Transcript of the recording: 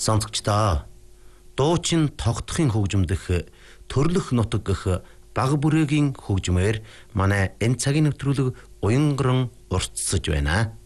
Сонсогчдоо дуучин тогтохын хөгжимдөх төрлөх нутаг гэх бага бүрээгийн хөгжмээр манай энэ цагийн нэвтрүүлэг уянган уртсаж байна.